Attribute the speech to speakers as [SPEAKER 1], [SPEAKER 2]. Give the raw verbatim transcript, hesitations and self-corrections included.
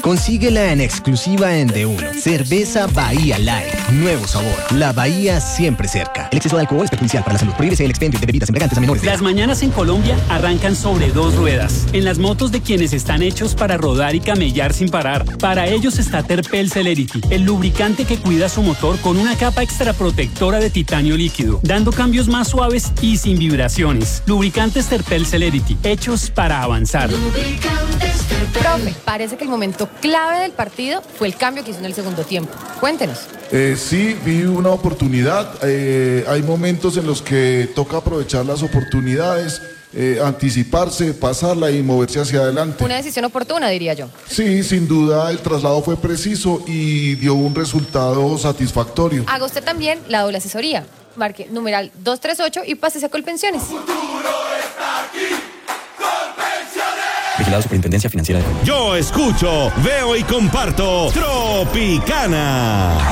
[SPEAKER 1] Consíguela en exclusiva en D uno. Cerveza Bahía Light. Nuevo sabor. La Bahía siempre cerca. El exceso de alcohol es perjudicial para la salud. Prohíbese el expendio de bebidas embriagantes a menores de edad.
[SPEAKER 2] Las mañanas en Colombia arrancan sobre dos ruedas. En las motos de quienes están hechos para rodar y camellar sin parar. Para ellos está Terpel Celerity, el lubricante que cuida su motor con una capa extra protectora de titanio líquido, dando cambios más suaves y sin vibraciones. Lubricantes Terpel Celerity, hechos para avanzar.
[SPEAKER 3] Profe, parece que el momento clave del partido fue el cambio que hizo en el segundo tiempo. Cuéntenos.
[SPEAKER 4] Eh, sí, vi una oportunidad. Eh, hay momentos en los que toca aprovechar las oportunidades, eh, anticiparse, pasarla y moverse hacia adelante.
[SPEAKER 3] Una decisión oportuna, diría yo.
[SPEAKER 4] Sí, sin duda el traslado fue preciso y dio un resultado satisfactorio.
[SPEAKER 3] Haga usted también la doble asesoría. Marque numeral dos tres ocho y pásese a Colpensiones.
[SPEAKER 5] Vigilado Superintendencia Financiera de Colombia.
[SPEAKER 6] Yo escucho, veo y comparto Tropicana.